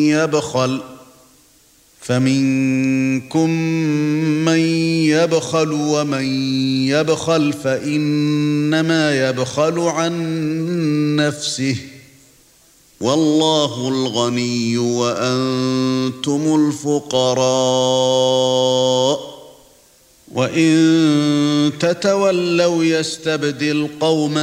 يبخل فمنكم من يبخل ومن يبخل فإنما يبخل عن نفسه والله الغني وأنتم الفقراء وإن تتولوا يستبدل قوما